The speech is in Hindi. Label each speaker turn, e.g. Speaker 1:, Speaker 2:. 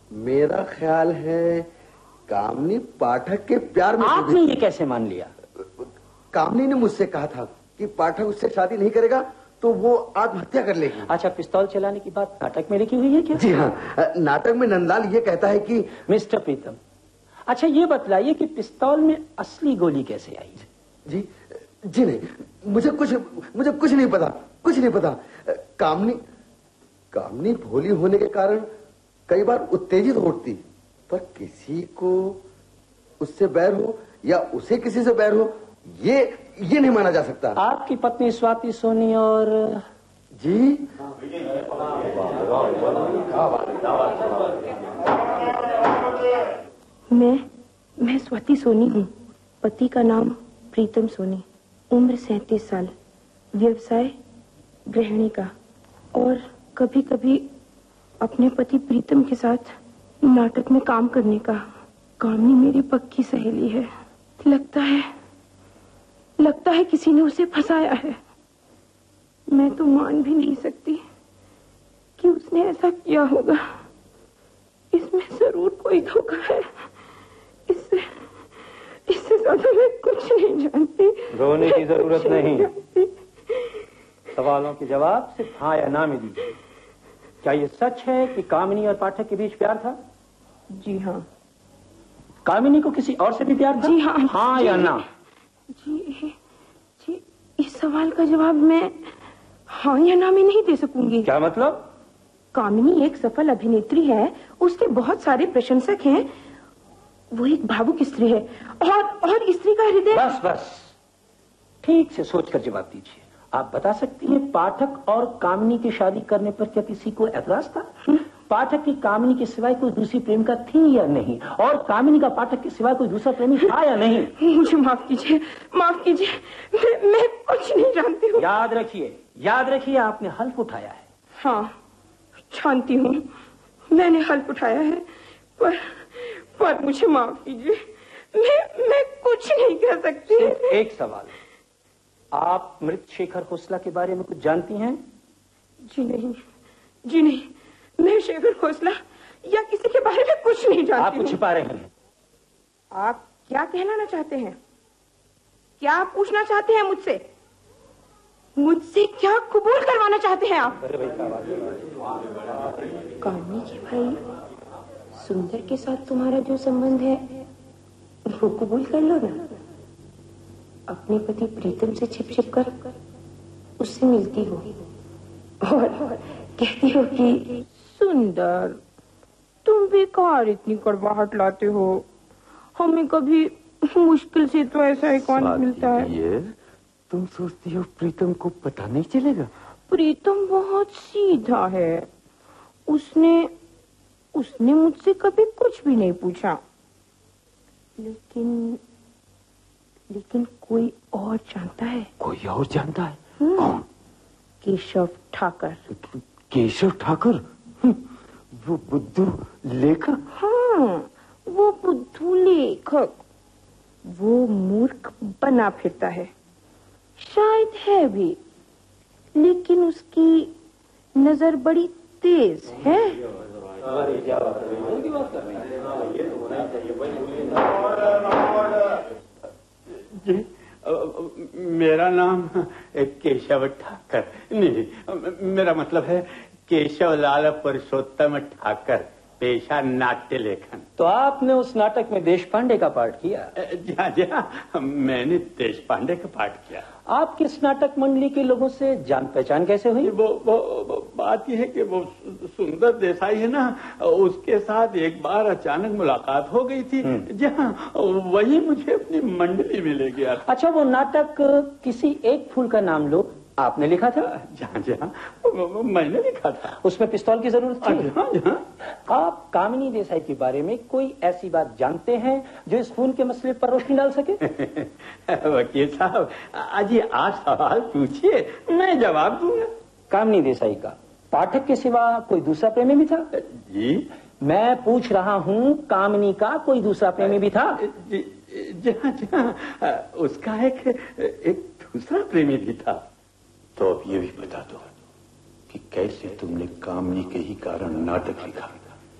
Speaker 1: मेरा ख्याल है कामनी पाठक के प्यार में।
Speaker 2: आपने ये कैसे मान लिया?
Speaker 1: कामनी ने मुझसे कहा था कि पाठक उससे शादी नहीं करेगा तो वो आत्महत्या कर लेगी।
Speaker 2: अच्छा, पिस्तौल चलाने की बात नाटक में लिखी हुई है क्या?
Speaker 1: जी हाँ, नाटक में नंदलाल ये कहता है कि
Speaker 2: मिस्टर प्रीतम, अच्छा ये बतलाइए कि पिस्तौल में असली गोली कैसे आई?
Speaker 1: जी नहीं, मुझे कुछ नहीं पता, कुछ नहीं पता। कामनी भोली होने के कारण कई बार उत्तेजित होती, पर किसी को उससे बैर हो या उसे किसी से बैर हो ये नहीं माना जा सकता। आपकी
Speaker 2: पत्नी स्वाति सोनी और
Speaker 1: जी
Speaker 3: मैं स्वाति सोनी हूँ। पति का नाम प्रीतम सोनी, उम्र 37 साल, व्यवसाय गृहिणी का, और कभी कभी अपने पति प्रीतम के साथ नाटक में काम करने का। कामनी मेरी पक्की सहेली है। लगता है किसी ने उसे फंसाया है। मैं तो मान भी नहीं सकती कि उसने ऐसा किया होगा। इसमें जरूर कोई धोखा है। इससे ज्यादा मैं कुछ नहीं जानती।
Speaker 2: रोने की जरूरत नहीं, सवालों के जवाब सिर्फ हाँ या ना में दीजिए। क्या ये सच है कि कामिनी और पाठक के बीच प्यार था?
Speaker 3: जी हाँ।
Speaker 2: कामिनी को किसी और से भी प्यार था?
Speaker 3: जी हाँ।
Speaker 2: हाँ या ना?
Speaker 3: जी, इस सवाल का जवाब मैं हाँ या ना में नहीं दे सकूंगी।
Speaker 2: क्या मतलब?
Speaker 3: कामिनी एक सफल अभिनेत्री है, उसके बहुत सारे प्रशंसक हैं, वो एक भावुक स्त्री है, और स्त्री का हृदय।
Speaker 2: बस ठीक से सोचकर जवाब दीजिए। आप बता सकती हैं पाठक और कामिनी की शादी करने पर क्या किसी को ऐतराज था? पाठक की कामिनी के सिवाय कोई दूसरी प्रेमिका थी या नहीं, और कामिनी का पाठक के सिवाय कोई दूसरा प्रेमी था या नहीं?
Speaker 3: मुझे माफ कीजिए, मैं कुछ नहीं जानती हूँ।
Speaker 2: याद रखिए आपने हल्फ उठाया है।
Speaker 3: हाँ जानती हूँ, मैंने हल्फ उठाया है, पर मुझे माफ कीजिए, मैं कुछ नहीं कह सकती।
Speaker 2: सिर्फ एक सवाल, आप मृत शेखर खोसला के बारे में कुछ जानती हैं?
Speaker 3: जी नहीं, मैं शेखर खोसला या किसी के बारे में कुछ नहीं जानती।
Speaker 2: आप कुछ छिपा रहे हैं।
Speaker 3: आप क्या कहना चाहते हैं? क्या पूछना चाहते हैं मुझसे क्या कबूल करवाना चाहते हैं आप? कामनी के भाई सुंदर के साथ तुम्हारा जो संबंध है वो कबूल कर लो ना। अपने पति प्रीतम से छिप कर उससे मिलती हो और कहती हो कि सुंदर तुम बेकार इतनी कड़वाहट लाते हो, हमें कभी मुश्किल से तो ऐसा एक आनंद मिलता है।
Speaker 1: तुम सोचती हो प्रीतम को पता नहीं चलेगा?
Speaker 3: प्रीतम बहुत सीधा है, उसने मुझसे कभी कुछ भी नहीं पूछा, लेकिन कोई और जानता है।
Speaker 1: कोई और जानता है? कौन?
Speaker 3: केशव ठाकर।
Speaker 1: केशव ठाकर? वो बुद्धू लेखक?
Speaker 3: हाँ, वो बुद्धू लेखक। वो मूर्ख बना फिरता है, शायद है भी, लेकिन उसकी नजर बड़ी तेज है।
Speaker 4: जी, मेरा नाम केशव ठाकर नहीं, मेरा मतलब है केशव लाल पुरुषोत्तम ठाकर, पेशा नाट्य लेखन।
Speaker 2: तो आपने उस नाटक में देशपांडे का पाठ किया?
Speaker 4: जी हाँ, मैंने देशपांडे का पाठ किया।
Speaker 2: आपकी इस नाटक मंडली के लोगों से जान पहचान कैसे हुई?
Speaker 4: वो बात यह है कि वो सुंदर देसाई है ना, उसके साथ एक बार अचानक मुलाकात हो गई थी। जी हाँ, वही मुझे अपनी मंडली में ले गया।
Speaker 2: अच्छा, वो नाटक किसी एक फूल का नाम लो आपने लिखा था?
Speaker 4: जहाँ मैंने लिखा था।
Speaker 2: उसमें पिस्तौल की जरूरत थी?
Speaker 4: हाँ।
Speaker 2: आप कामिनी देसाई के बारे में कोई ऐसी बात जानते हैं जो इस खून के मसले पर रोशनी डाल सके?
Speaker 4: वकील साहब, आज आप सवाल पूछिए, मैं जवाब दूंगा।
Speaker 2: कामिनी देसाई का पाठक के सिवा कोई दूसरा प्रेमी भी था?
Speaker 4: जी,
Speaker 2: मैं पूछ रहा हूँ, कामिनी का कोई दूसरा प्रेमी भी था?
Speaker 4: जहाँ उसका एक दूसरा प्रेमी भी था।
Speaker 5: तो अब ये भी बता दो कि कैसे तुमने कामनी के ही कारण नाटक लिखा।